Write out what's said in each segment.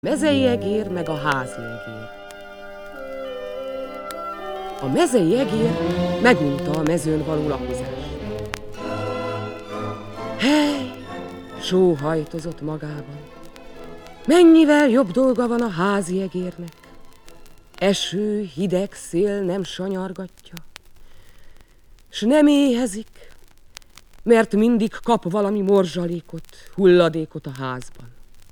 Mezei egér meg a házi egér. A mezei egér megunta a mezőn való lakozást. Hely, sóhajtozott magában. Mennyivel jobb dolga van a házi egérnek. Eső, hideg szél nem sanyargatja, s nem éhezik, mert mindig kap valami morzsalékot, hulladékot a házban.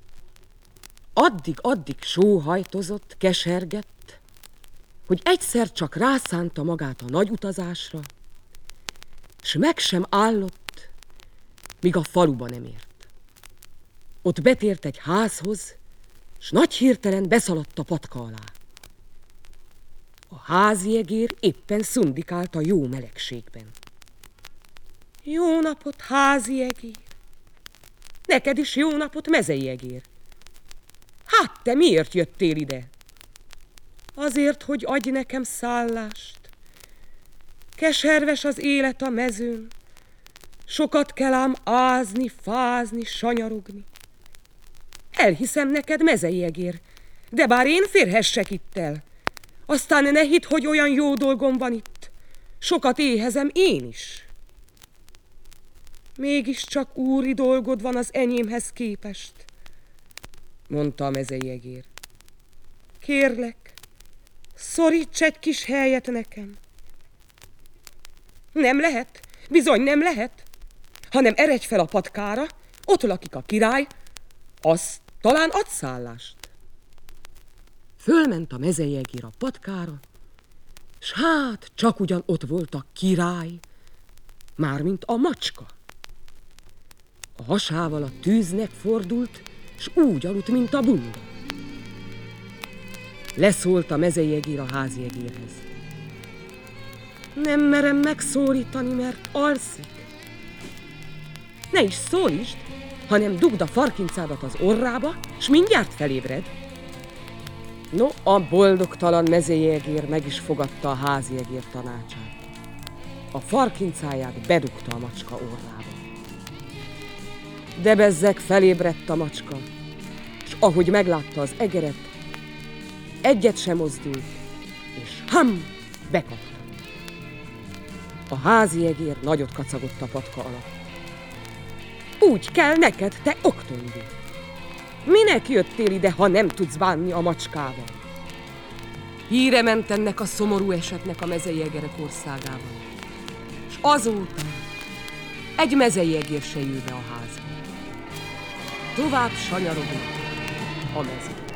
Addig sóhajtozott, kesergett, hogy egyszer csak rászánta magát a nagy utazásra, s meg sem állott, míg a faluba nem ért. Ott betért egy házhoz, s nagy hirtelen beszaladt a patka alá. A házi egér éppen szundikált a jó melegségben. Jó napot, házi egér! Neked is jó napot, mezei egér! Hát te miért jöttél ide? Azért, hogy adj nekem szállást. Keserves az élet a mezőn, sokat kell ám ázni, fázni, sanyarogni. Elhiszem neked, mezei egér, de bár én férhessek itt el, aztán ne hidd, hogy olyan jó dolgom van itt. Sokat éhezem én is. Mégiscsak úri dolgod van az enyémhez képest, mondta a mezei egér. Kérlek, szoríts egy kis helyet nekem. Nem lehet, bizony nem lehet, hanem eredj fel a patkára, ott lakik a király, az talán ad szállást. Fölment a mezei egér a patkára, s hát csak ugyan ott volt a király, mármint a macska. A hasával a tűznek fordult, s úgy aludt, mint a bunda. Leszólt a mezei egér a házi egérhez. Nem merem megszólítani, mert alszik. Ne is szólítsd, hanem dugd a farkincádat az orrába, s mindjárt felébred. No, a boldogtalan mezei egér meg is fogadta a házi egér tanácsát. A farkincáját bedugta a macska orrába. De bezzeg felébredt a macska, s ahogy meglátta az egeret, egyet sem mozdult, és bekapta. A házi egér nagyot kacagott a patka alatt. Úgy kell neked, te oktondi! Minek jöttél ide, ha nem tudsz bánni a macskával? Híre ment ennek a szomorú esetnek a mezei egerek országában, és azóta egy mezei egér se jő be a házba. Tovább sanyarogott a mező.